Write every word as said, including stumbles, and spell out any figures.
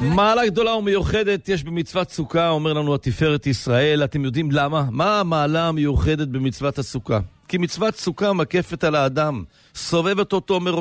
מעלה גדולה ומיוחדת יש במצוות סוכה, אומר לנו התפארת ישראל. אתם יודעים למה? מה המעלה המיוחדת במצוות הסוכה? כי מצוות סוכה מקפת על האדם, סובבת אותו